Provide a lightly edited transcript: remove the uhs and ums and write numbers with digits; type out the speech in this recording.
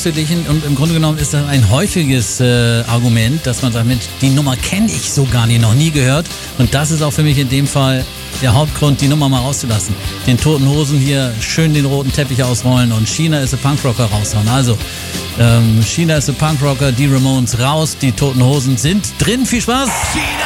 ausgeglichen und im Grunde genommen ist das ein häufiges Argument, dass man sagt, Mensch, die Nummer kenne ich so gar nicht, noch nie gehört. Und das ist auch für mich in dem Fall der Hauptgrund, die Nummer mal rauszulassen. Den Toten Hosen hier schön den roten Teppich ausrollen und China is a Punkrocker raushauen. Also, China is a Punkrocker, die Ramones raus, die Toten Hosen sind drin. Viel Spaß! China